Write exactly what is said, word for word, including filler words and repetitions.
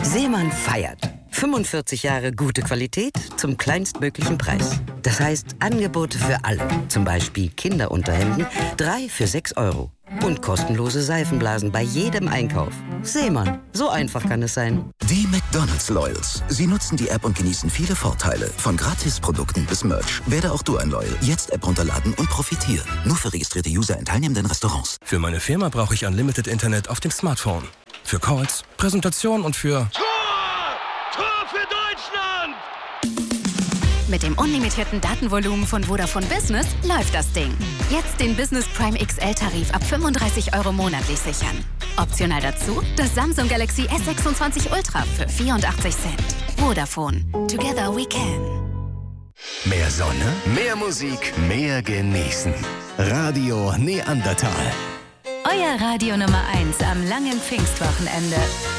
Seemann feiert. fünfundvierzig Jahre gute Qualität zum kleinstmöglichen Preis. Das heißt, Angebote für alle. Zum Beispiel Kinderunterhemden, drei für sechs Euro. Und kostenlose Seifenblasen bei jedem Einkauf. Seemann, so einfach kann es sein. Die McDonald's Loyals. Sie nutzen die App und genießen viele Vorteile. Von Gratisprodukten bis Merch. Werde auch du ein Loyal. Jetzt App runterladen und profitieren. Nur für registrierte User in teilnehmenden Restaurants. Für meine Firma brauche ich Unlimited Internet auf dem Smartphone. Für Calls, Präsentation und für... Für Deutschland! Mit dem unlimitierten Datenvolumen von Vodafone Business läuft das Ding. Jetzt den Business Prime X L-Tarif ab fünfunddreißig Euro monatlich sichern. Optional dazu das Samsung Galaxy S sechsundzwanzig Ultra für vierundachtzig Cent. Vodafone. Together we can. Mehr Sonne, mehr Musik, mehr genießen. Radio Neandertal. Euer Radio Nummer eins am langen Pfingstwochenende.